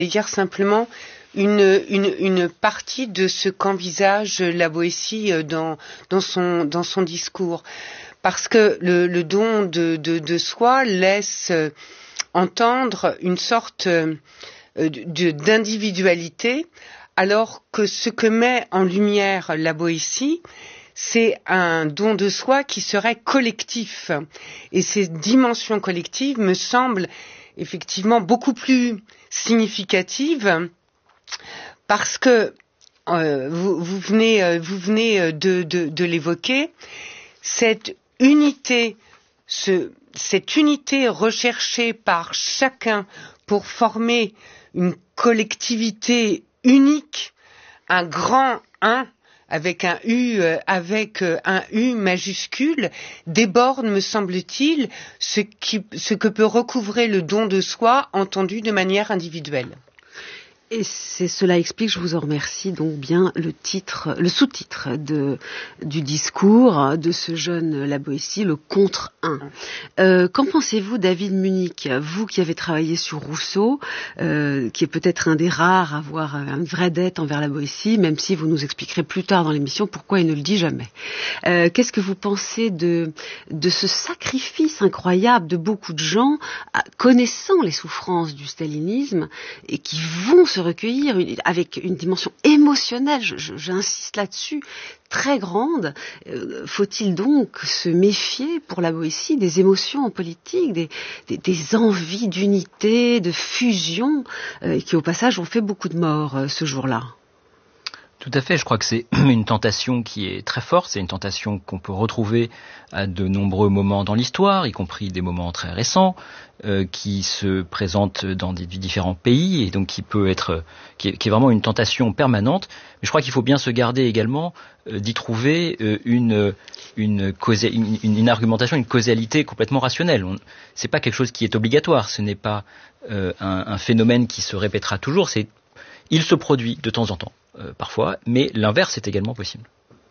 dire simplement une partie de ce qu'envisage la Boétie dans son discours. Parce que le don de soi laisse entendre une sorte d'individualité, alors que ce que met en lumière la Boétie, c'est un don de soi qui serait collectif. Et ces dimensions collectives me semblent effectivement beaucoup plus significatives parce que vous venez de l'évoquer, cette unité recherchée par chacun pour former une collectivité unique, un grand un, avec un U majuscule, déborde, me semble-t-il, ce que peut recouvrer le don de soi entendu de manière individuelle. Et cela explique, je vous en remercie, donc bien le sous-titre du discours de ce jeune La Boétie, le contre un. Qu'en pensez-vous, David Munich, vous qui avez travaillé sur Rousseau, qui est peut-être un des rares à avoir une vraie dette envers La Boétie, même si vous nous expliquerez plus tard dans l'émission pourquoi il ne le dit jamais. Qu'est-ce que vous pensez de ce sacrifice incroyable de beaucoup de gens connaissant les souffrances du stalinisme et qui vont se recueillir avec une dimension émotionnelle, j'insiste là-dessus, très grande. Faut-il donc se méfier pour la Boétie des émotions en politique, des envies d'unité, de fusion, qui au passage ont fait beaucoup de morts ce jour-là? Tout à fait, je crois que c'est une tentation qui est très forte, c'est une tentation qu'on peut retrouver à de nombreux moments dans l'histoire, y compris des moments très récents, qui se présentent dans des différents pays, et donc qui est vraiment une tentation permanente. Mais je crois qu'il faut bien se garder également d'y trouver une argumentation, une causalité complètement rationnelle. C'est pas quelque chose qui est obligatoire, ce n'est pas un phénomène qui se répétera toujours, il se produit de temps en temps. Parfois, mais l'inverse est également possible.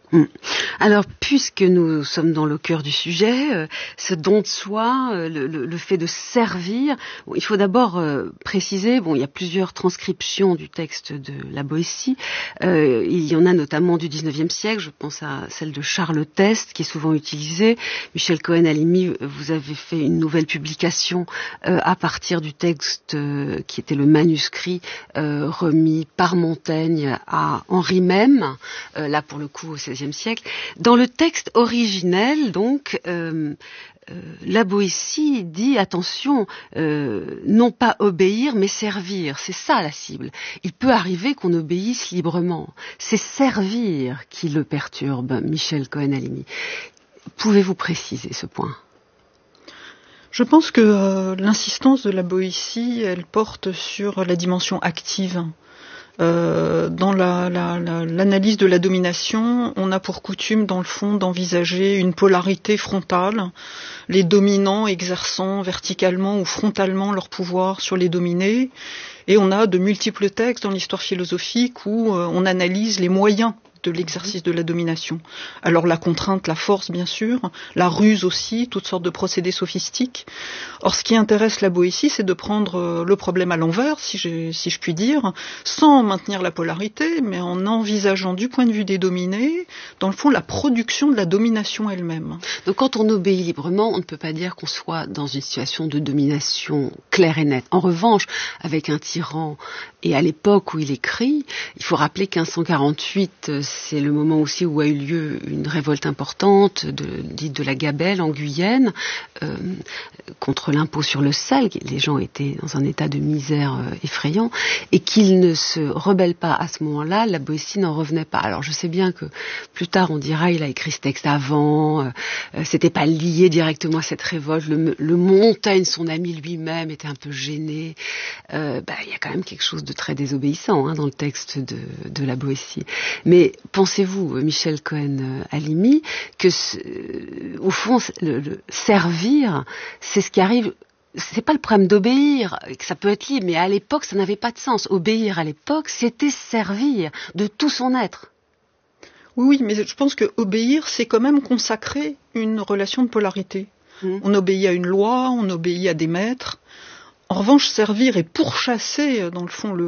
Alors, puisque nous sommes dans le cœur du sujet, ce don de soi, le fait de servir, il faut d'abord préciser, il y a plusieurs transcriptions du texte de la Boétie, il y en a notamment du 19e siècle, je pense à celle de Charles Teste, qui est souvent utilisée. Michel Cohen-Halimi, vous avez fait une nouvelle publication à partir du texte qui était le manuscrit remis par Montaigne à Henri Même, là pour le coup au XVIe siècle. Dans le texte originel, donc, la Boétie dit, attention, non pas obéir, mais servir. C'est ça la cible. Il peut arriver qu'on obéisse librement. C'est servir qui le perturbe, Michel Cohen-Halimi. Pouvez-vous préciser ce point ? Je pense que l'insistance de la Boétie, elle porte sur la dimension active. Dans l'analyse de la domination, on a pour coutume, dans le fond, d'envisager une polarité frontale, les dominants exerçant verticalement ou frontalement leur pouvoir sur les dominés, et on a de multiples textes dans l'histoire philosophique où on analyse les moyens de l'exercice de la domination. Alors la contrainte, la force bien sûr, la ruse aussi, toutes sortes de procédés sophistiques. Or ce qui intéresse la Boétie, c'est de prendre le problème à l'envers, si je puis dire, sans maintenir la polarité, mais en envisageant du point de vue des dominés, dans le fond, la production de la domination elle-même. Donc quand on obéit librement, on ne peut pas dire qu'on soit dans une situation de domination claire et nette. En revanche, avec un tyran, et à l'époque où il écrit, il faut rappeler 1548, c'est le moment aussi où a eu lieu une révolte importante, dite de la Gabelle en Guyenne, contre l'impôt sur le sel. Les gens étaient dans un état de misère effrayant, et qu'ils ne se rebellent pas à ce moment-là, la Boétie n'en revenait pas. Alors je sais bien que plus tard on dira il a écrit ce texte avant, c'était pas lié directement à cette révolte, le Montaigne, son ami lui-même, était un peu gêné. Il y a quand même quelque chose de très désobéissant dans le texte de la Boétie. Mais pensez-vous, Michel Cohen-Halimi, que au fond, le servir, c'est ce qui arrive. C'est pas le problème d'obéir, que ça peut être libre, mais à l'époque, ça n'avait pas de sens. Obéir à l'époque, c'était servir de tout son être. Oui, mais je pense que obéir, c'est quand même consacrer une relation de polarité. On obéit à une loi, on obéit à des maîtres. En revanche, servir et pourchasser, dans le fond,